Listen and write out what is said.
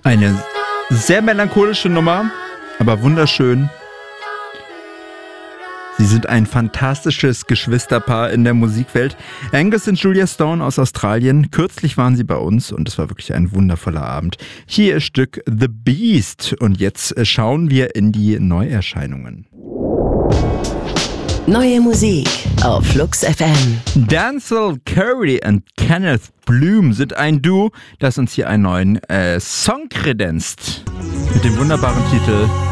Eine sehr melancholische Nummer, aber wunderschön. Sie sind ein fantastisches Geschwisterpaar in der Musikwelt. Angus und Julia Stone aus Australien. Kürzlich waren sie bei uns und es war wirklich ein wundervoller Abend. Hier ist Stück The Beast und jetzt schauen wir in die Neuerscheinungen. Neue Musik auf Flux FM. Denzel Curry und Kenneth Bloom sind ein Duo, das uns hier einen neuen Song kredenzt. Mit dem wunderbaren Titel